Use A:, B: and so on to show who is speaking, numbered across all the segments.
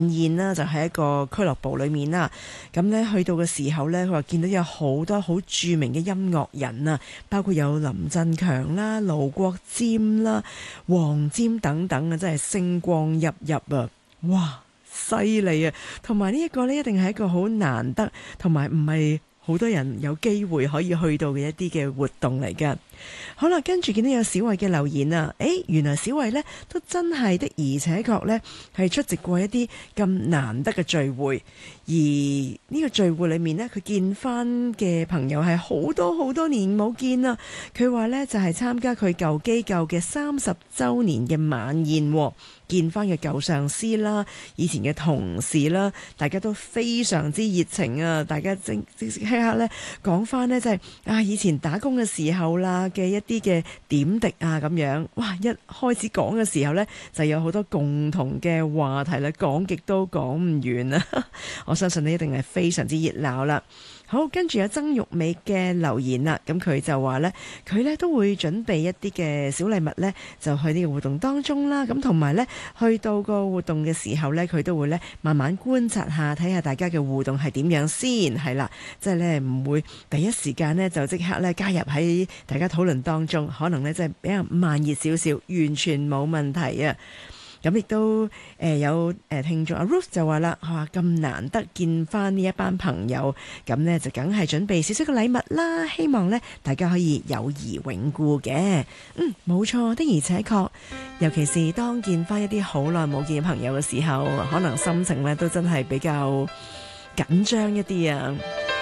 A: 宴啦，就喺一個俱樂部裏面啦。咁呢去到嘅時候呢，佢話見到有好多好著名嘅音樂人啊，包括有林振強啦、盧國沾啦、黃霑等等啊，真係星光熠熠啊！哇，犀利啊！同埋呢一個呢，一定係一個好難得，同埋唔係好多人有機會可以去到嘅一啲嘅活動嚟㗎。好啦，跟住見到有小慧嘅留言啊，原來小慧呢都真係的，而且確呢係出席過一啲咁難得嘅聚會，而呢個聚會裏面呢，佢見翻嘅朋友係好多好多年冇見啦。佢話呢就係參加佢舊機構嘅30週年嘅晚宴，見翻嘅舊上司啦，以前嘅同事啦，大家都非常之熱情啊！大家即刻呢講翻呢，即係以前打工嘅時候啦嘅一啲嘅點滴啊咁樣，哇！一開始講嘅時候呢，就有好多共同嘅話題啦，講極都講唔完啊！我相信呢一定係非常之熱鬧啦。好，跟住有曾玉美嘅留言啦，咁佢就話呢，佢呢都會準備一啲嘅小禮物呢，就去呢個活動當中啦。咁同埋呢，去到個活動嘅時候呢，佢都會呢慢慢觀察下，睇下大家嘅互動係點樣先，係啦，即係呢唔會第一時間呢就即刻呢加入喺大家討論當中，可能呢即係比較慢熱少少，完全冇問題啊！咁亦都有聽眾阿 Ruth 就話啦，咁難得見翻呢一班朋友，咁呢就梗係準備少少嘅禮物啦，希望呢大家可以友誼永固嘅。冇錯，的而且確，尤其是當見翻一啲好耐冇見嘅朋友嘅時候，可能心情呢都真係比較緊張一啲啊。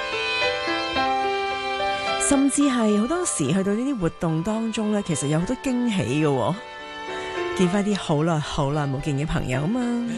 A: 甚至係好多時去到呢啲活動當中呢，其實有好多驚喜嘅喎。見翻啲好耐冇見嘅朋友嘛。